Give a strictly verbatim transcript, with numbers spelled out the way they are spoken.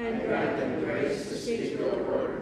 and grant them grace to speak your word